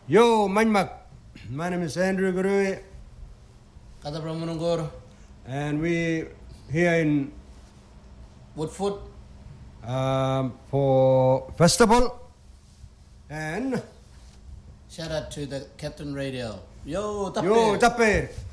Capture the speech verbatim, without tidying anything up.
Yo, Manmak. My name is Andrew Gurui. Kata Pramunungur. And we here in Woodfoot. Um, for festival. And shout out to the Captain Radio. Yo, Tappe. Yo, Tappe.